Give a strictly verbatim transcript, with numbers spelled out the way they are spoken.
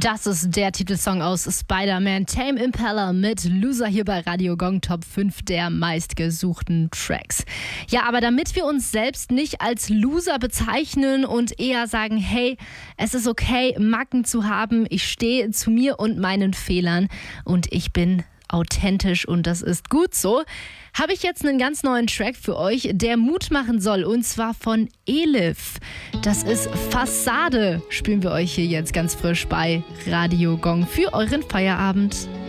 Das ist der Titelsong aus Spider-Man Tame Impala mit Loser hier bei Radio Gong, Top fünf der meistgesuchten Tracks. Ja, aber damit wir uns selbst nicht als Loser bezeichnen und eher sagen, hey, es ist okay, Macken zu haben, ich stehe zu mir und meinen Fehlern und ich bin authentisch und das ist gut so, habe ich jetzt einen ganz neuen Track für euch, der Mut machen soll, und zwar von Elif. Das ist Fassade, spielen wir euch hier jetzt ganz frisch bei Radio Gong für euren Feierabend.